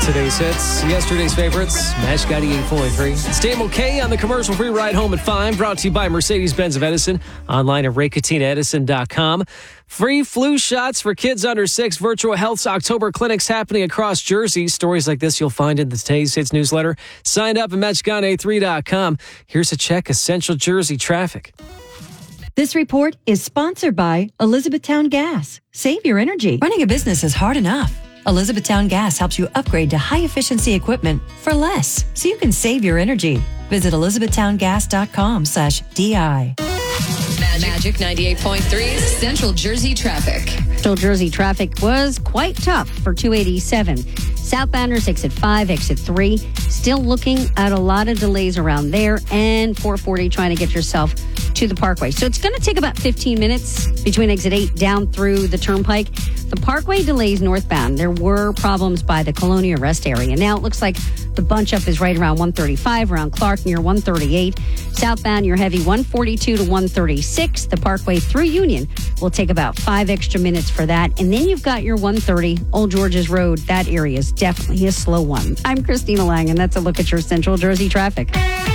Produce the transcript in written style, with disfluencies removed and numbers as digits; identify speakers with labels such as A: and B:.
A: Today's hits, yesterday's favorites, Match 98.3. It's Dan McKay on the commercial-free ride home at 5, brought to you by Mercedes-Benz of Edison, online at raycatinaedison.com. Free flu shots for kids under 6, virtual health October clinics happening across Jersey. Stories like this you'll find in the Today's Hits newsletter. Sign up at MatchGone3.com. Here's a check of Central Jersey traffic.
B: This report is sponsored by Elizabethtown Gas. Save your energy.
C: Running a business is hard enough. Elizabethtown Gas helps you upgrade to high-efficiency equipment for less, so you can save your energy. Visit elizabethtowngas.com/DI.
D: Magic 98.3 Central Jersey traffic.
E: Central Jersey traffic was quite tough for 287. Southbounders exit 5, exit 3. Still looking at a lot of delays around there, and 440 trying to get yourself to the Parkway. So it's going to take about 15 minutes between exit 8 down through the Turnpike. The Parkway delays northbound. There were problems by the Colonia Rest area. Now it looks like the bunch up is right around 135, around Clark near 138. Southbound, you're heavy 142 to 136. The Parkway through Union will take about 5 extra minutes for that. And then you've got your 130, Old George's Road. That area is definitely a slow one. I'm Christina Lang, and that's a look at your Central Jersey traffic.